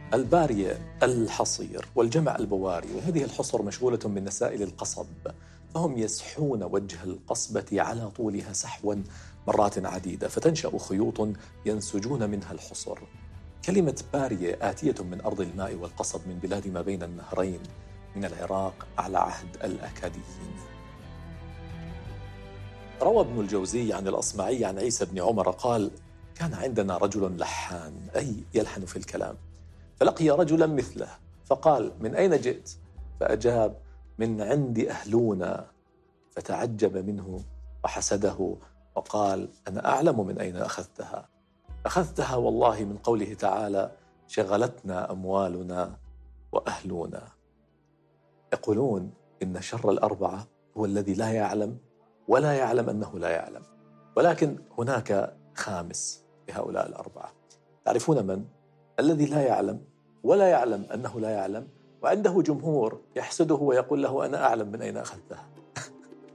البارية، الحصير، والجمع البواري، وهذه الحصر مشغولة من نسائل القصب، فهم يسحون وجه القصبة على طولها سحوا مرات عديدة، فتنشأ خيوط ينسجون منها الحصر. كلمة بارية آتية من أرض الماء والقصب من بلاد ما بين النهرين من العراق على عهد الأكاديين. روى ابن الجوزي عن الأصمعي عن عيسى بن عمر قال: كان عندنا رجل لحان، أي يلحن في الكلام، فلقي رجلا مثله فقال: من أين جئت؟ فأجاب: من عند أهلونا، فتعجب منه وحسده وقال: أنا أعلم من أين أخذتها. أخذتها والله من قوله تعالى: شغلتنا أموالنا وأهلنا. يقولون إن شر الأربعة هو الذي لا يعلم ولا يعلم أنه لا يعلم، ولكن هناك خامس لهؤلاء الأربعة. تعرفون من؟ الذي لا يعلم ولا يعلم أنه لا يعلم، وعنده جمهور يحسده ويقول له: أنا أعلم من أين أخذتها.